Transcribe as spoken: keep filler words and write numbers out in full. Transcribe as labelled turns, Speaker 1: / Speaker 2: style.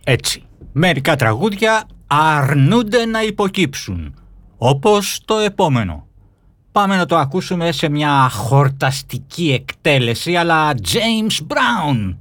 Speaker 1: Έτσι, μερικά τραγούδια αρνούνται να υποκύψουν, όπως το επόμενο. Πάμε να το ακούσουμε σε μια χορταστική εκτέλεση αλλά James Brown.